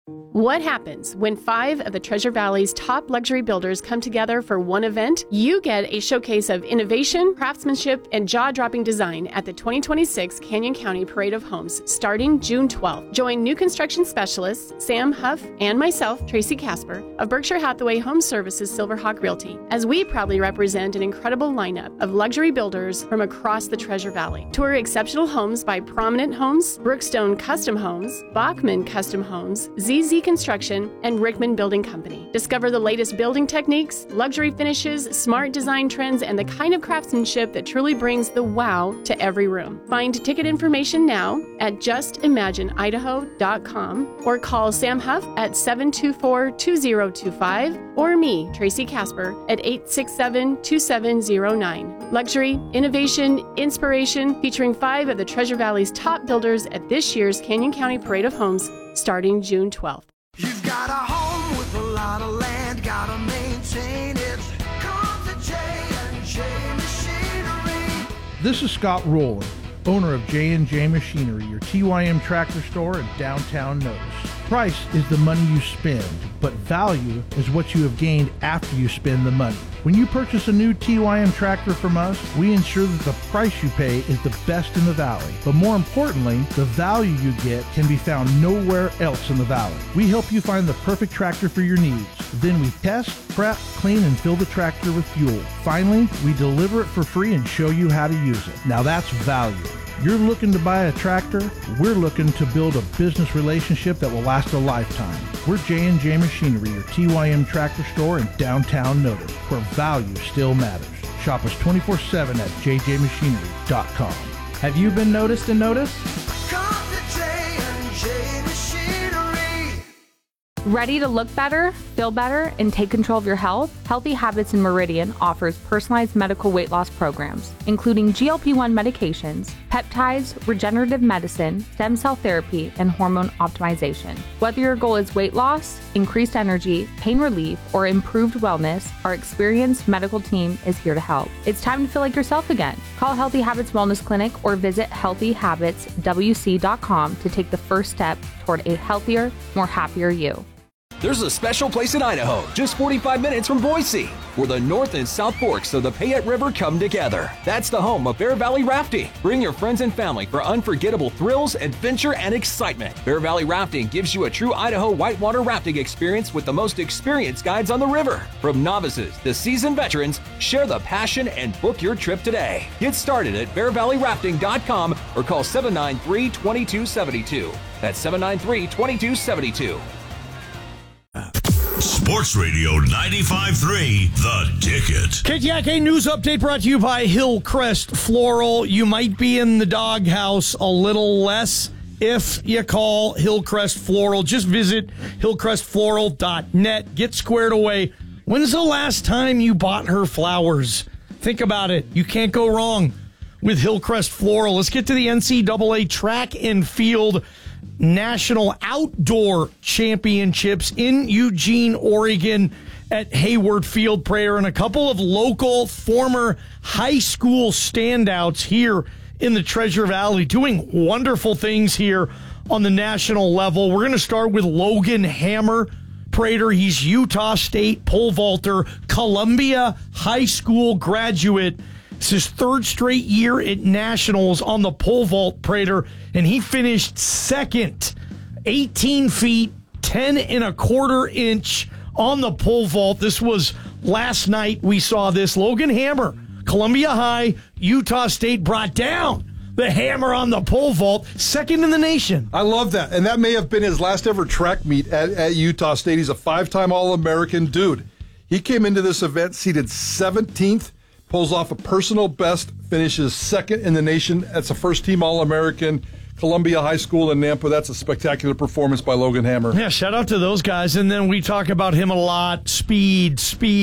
What happens when 5 of the Treasure Valley's top luxury builders come together for one event? You get a showcase of innovation, craftsmanship, and jaw-dropping design at the 2026 Canyon County Parade of Homes starting June 12th. Join new construction specialists Sam Huff and myself, Tracy Casper, of Berkshire Hathaway Home Services Silverhawk Realty, as we proudly represent an incredible lineup of luxury builders from across the Treasure Valley. Tour exceptional homes by Prominent Homes, Brookstone Custom Homes, Bachman Custom Homes, ZZ Construction, and Rickman Building Company. Discover the latest building techniques, luxury finishes, smart design trends, and the kind of craftsmanship that truly brings the wow to every room. Find ticket information now at justimagineidaho.com or call Sam Huff at 724-2025 or me, Tracy Casper, at 867-2709. Luxury, innovation, inspiration, featuring 5 of the Treasure Valley's top builders at this year's Canyon County Parade of Homes starting June 12th. You've got a home with a lot of land, gotta maintain it. Come to J&J Machinery. This is Scott Rowland, owner of J&J Machinery, your TYM tractor store in downtown Notice. Price is the money you spend, but value is what you have gained after you spend the money. When you purchase a new TYM tractor from us, we ensure that the price you pay is the best in the valley. But more importantly, the value you get can be found nowhere else in the valley. We help you find the perfect tractor for your needs. Then we test, prep, clean, and fill the tractor with fuel. Finally, we deliver it for free and show you how to use it. Now that's value. You're looking to buy a tractor, we're looking to build a business relationship that will last a lifetime. We're J&J Machinery, your TYM tractor store in downtown Notice, where value still matters. Shop us 24/7 at jjmachinery.com. Have you been noticed and noticed? Come to J&J Machinery. Ready to look better, feel better, and take control of your health? Healthy Habits in Meridian offers personalized medical weight loss programs, including GLP-1 medications, peptides, regenerative medicine, stem cell therapy, and hormone optimization. Whether your goal is weight loss, increased energy, pain relief, or improved wellness, our experienced medical team is here to help. It's time to feel like yourself again. Call Healthy Habits Wellness Clinic or visit healthyhabitswc.com to take the first step toward a healthier, more happier you. There's a special place in Idaho, just 45 minutes from Boise, where the North and South Forks of the Payette River come together. That's the home of Bear Valley Rafting. Bring your friends and family for unforgettable thrills, adventure, and excitement. Bear Valley Rafting gives you a true Idaho whitewater rafting experience with the most experienced guides on the river. From novices to seasoned veterans, share the passion and book your trip today. Get started at bearvalleyrafting.com or call 793-2272. That's 793-2272. Sports Radio 95.3, The Ticket. KTIK News Update brought to you by Hillcrest Floral. You might be in the doghouse a little less if you call Hillcrest Floral. Just visit hillcrestfloral.net. Get squared away. When's the last time you bought her flowers? Think about it. You can't go wrong with Hillcrest Floral. Let's get to the NCAA Track and Field National Outdoor Championships in Eugene, Oregon at Hayward Field. Prayer and a couple of local former high school standouts here in the Treasure Valley doing wonderful things here on the national level. We're going to start with Logan Hammer. Prater, he's Utah State pole vaulter, Columbia High School graduate. It's his third straight year at nationals on the pole vault, Prater, and he finished second, 18 feet, 10 and a quarter inch on the pole vault. This was last night we saw this. Logan Hammer, Columbia High, Utah State brought down the hammer on the pole vault, second in the nation. I love that. And that may have been his last ever track meet at Utah State. He's a 5-time All-American dude. He came into this event seated 17th, pulls off a personal best, finishes second in the nation. That's a first-team All-American. Columbia High School in Nampa. That's a spectacular performance by Logan Hammer. Yeah, shout out to those guys. And then we talk about him a lot. Speed.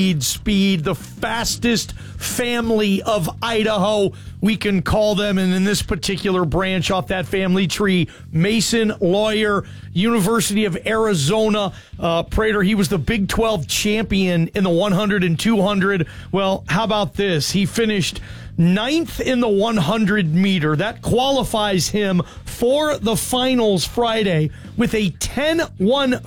The fastest family of Idaho, we can call them. And in this particular branch off that family tree, Mason Lawyer, University of Arizona. Prater, he was the Big 12 champion in the 100 and 200. Well, how about this? He finished 9th in the 100 meter. That qualifies him for the finals Friday with a 10-1